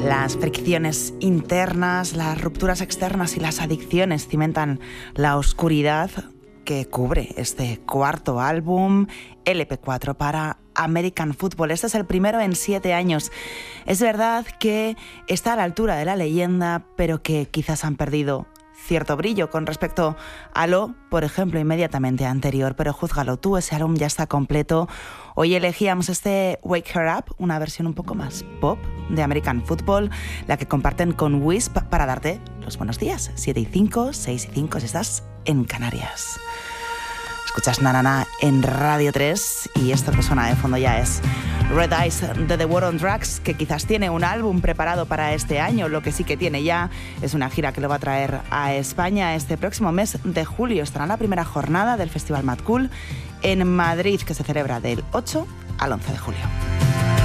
Las fricciones internas, las rupturas externas y las adicciones cimentan la oscuridad que cubre este cuarto álbum, LP4 para American Football. Este es el primero en 7 años. Es verdad que está a la altura de la leyenda, pero que quizás han perdido cierto brillo con respecto a lo, por ejemplo, inmediatamente anterior. Pero júzgalo tú, ese álbum ya está completo. Hoy elegíamos este Wake Her Up, una versión un poco más pop de American Football, la que comparten con Wisp, para darte los buenos días. 7:05, 6:05 si estás en Canarias. Escuchas Na Na Na en Radio 3 y esto que suena de fondo ya es Red Eyes de The War on Drugs, que quizás tiene un álbum preparado para este año. Lo que sí que tiene ya es una gira que lo va a traer a España este próximo mes de julio. Estará en la primera jornada del Festival Mad Cool en Madrid, que se celebra del 8 al 11 de julio.